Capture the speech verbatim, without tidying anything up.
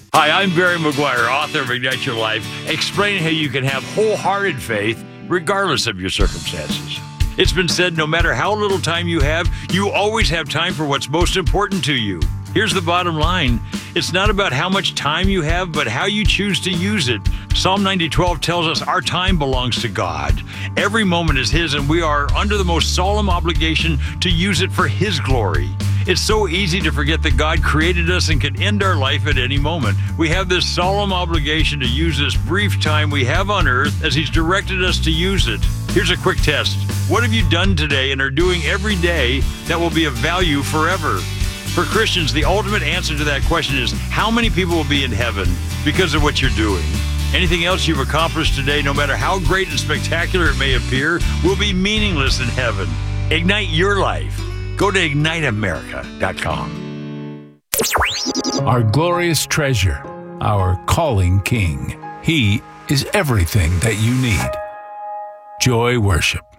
Hi, I'm Barry McGuire, author of Ignite Your Life, explaining how you can have wholehearted faith regardless of your circumstances. It's been said no matter how little time you have, you always have time for what's most important to you. Here's the bottom line. It's not about how much time you have, but how you choose to use it. Psalm ninety twelve tells us our time belongs to God. Every moment is His, and we are under the most solemn obligation to use it for His glory. It's so easy to forget that God created us and can end our life at any moment. We have this solemn obligation to use this brief time we have on earth as He's directed us to use it. Here's a quick test. What have you done today and are doing every day that will be of value forever? For Christians, the ultimate answer to that question is how many people will be in heaven because of what you're doing? Anything else you've accomplished today, no matter how great and spectacular it may appear, will be meaningless in heaven. Ignite your life. Go to ignite america dot com. Our glorious treasure, our calling King. He is everything that you need. Joy Worship.